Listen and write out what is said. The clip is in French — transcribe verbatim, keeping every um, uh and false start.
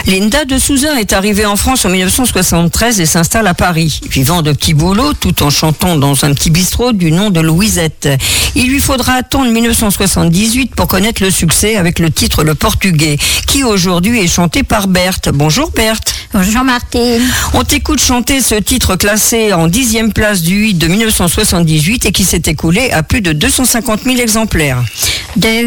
Linda de Souza est arrivée en France en dix-neuf cent soixante-treize et s'installe à Paris, vivant de petits boulots tout en chantant dans un petit bistrot du nom de Louisette. Il lui faudra attendre dix-neuf cent soixante-dix-huit pour connaître le succès avec le titre Le Portugais, qui aujourd'hui est chanté par Berthe. Bonjour Berthe. Bonjour Martine. On t'écoute chanter ce titre classé en dixième place du huit de dix-neuf cent soixante-dix-huit et qui s'est écoulé à plus de deux cent cinquante mille exemplaires. De